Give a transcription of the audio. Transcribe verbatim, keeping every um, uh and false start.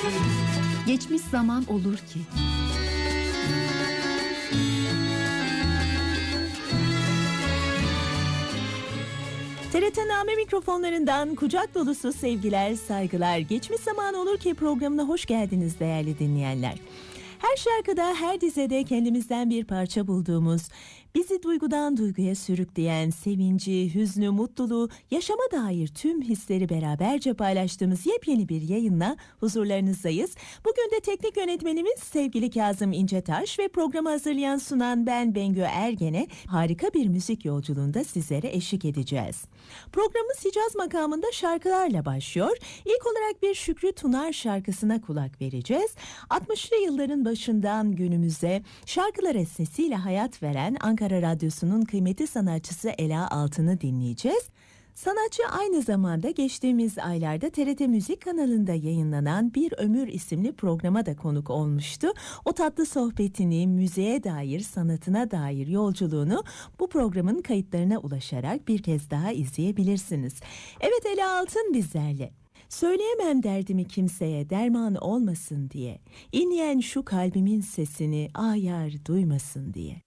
Geçmiş zaman olur ki. T R T Name mikrofonlarından kucak dolusu sevgiler, saygılar. Geçmiş zaman olur ki programına hoş geldiniz değerli dinleyenler. Her şarkıda, her dizede kendimizden bir parça bulduğumuz, bizi duygudan duyguya sürükleyen sevinci, hüznü, mutluluğu, yaşama dair tüm hisleri beraberce paylaştığımız yepyeni bir yayınla huzurlarınızdayız. Bugün de teknik yönetmenimiz sevgili Kazım İncetaş ve programı hazırlayan sunan ben Bengü Ergen'e harika bir müzik yolculuğunda sizlere eşlik edeceğiz. Programımız Hicaz makamında şarkılarla başlıyor. İlk olarak bir Şükrü Tunar şarkısına kulak vereceğiz. altmışlı yılların başından günümüze şarkılara sesiyle hayat veren Ankara Radyosu'nun kıymetli sanatçısı Ela Altın'ı dinleyeceğiz. Sanatçı aynı zamanda geçtiğimiz aylarda T R T Müzik kanalında yayınlanan Bir Ömür isimli programa da konuk olmuştu. O tatlı sohbetini, müziğe dair, sanatına dair yolculuğunu bu programın kayıtlarına ulaşarak bir kez daha izleyebilirsiniz. Evet, Ela Altın bizlerle. Söyleyemem derdimi kimseye, derman olmasın diye. İnleyen şu kalbimin sesini, ah yar duymasın diye.